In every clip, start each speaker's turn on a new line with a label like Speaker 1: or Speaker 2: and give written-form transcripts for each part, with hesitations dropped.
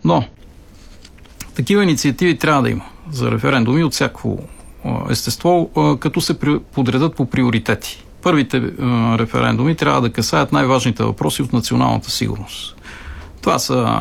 Speaker 1: Но такива инициативи трябва да има за референдуми от всякакво естество, като се подредат по приоритети. Първите референдуми трябва да касаят най-важните въпроси от националната сигурност. Това са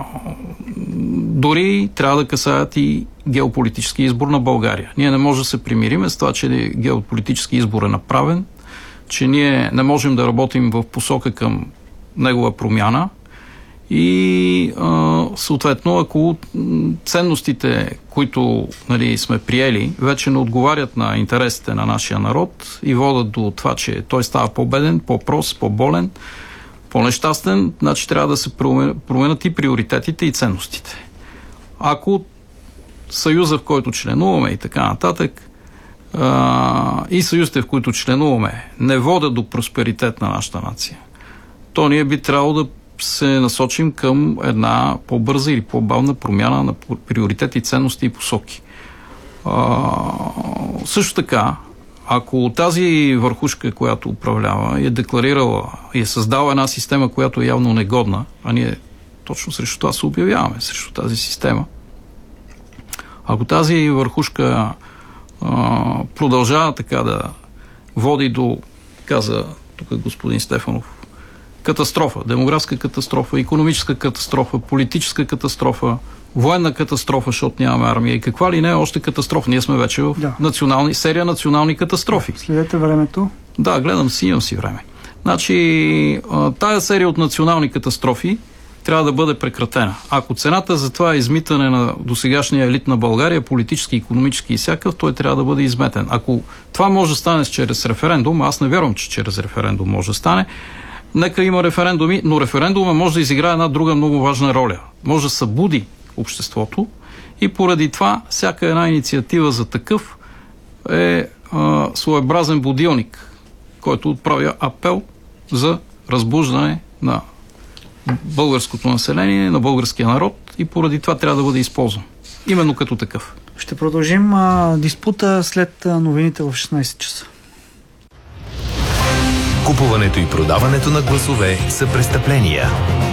Speaker 1: дори трябва да касаят и геополитически избор на България. Ние не можем да се примириме с това, че геополитически избор е направен, че ние не можем да работим в посока към негова промяна и съответно, ако ценностите, които сме приели, вече не отговарят на интересите на нашия народ и водят до това, че той става по-беден, по-прост, по-болен, по-нещастен, значи трябва да се променят и приоритетите и ценностите. Ако съюза, в който членуваме и така нататък, и съюзите, в които членуваме, не водят до просперитет на нашата нация, то ние би трябвало да се насочим към една по-бърза или по-бавна промяна на приоритети, ценности и посоки. Също така, ако тази върхушка, която управлява, е декларирала и е създала една система, която е явно негодна, а ние точно срещу това се обявяваме, срещу тази система, ако тази върхушка продължава така да води до, каза тук господин Стефанов, катастрофа, демографска катастрофа, икономическа катастрофа, политическа катастрофа, военна катастрофа, защото нямаме армия и каква ли не, още катастрофа. Ние сме вече в серия национални катастрофи.
Speaker 2: Следете времето?
Speaker 1: Да, гледам си, имам си време. Значи, тая серия от национални катастрофи трябва да бъде прекратена. Ако цената за това е измитане на досегашния елит на България, политически, икономически и всякакъв, той трябва да бъде изметен. Ако това може да стане чрез референдум, аз не вярвам, че чрез референдум може да стане, нека има референдуми, но референдума може да изиграе една друга много важна роля. Може да събуди обществото и поради това всяка една инициатива за такъв е своеобразен будилник, който отправя апел за разбуждане на българското население, на българския народ и поради това трябва да бъде използван. Именно като такъв.
Speaker 2: Ще продължим диспута след новините в 16 часа.
Speaker 3: Купуването и продаването на гласове са престъпления.